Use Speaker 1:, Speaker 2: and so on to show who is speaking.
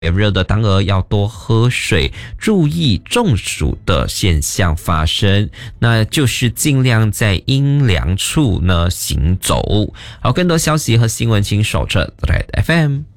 Speaker 1: 炎热的当儿要多喝水，注意中暑的现象发生，那就是尽量在阴凉处呢行走。好，更多消息和新闻请守着 Red FM。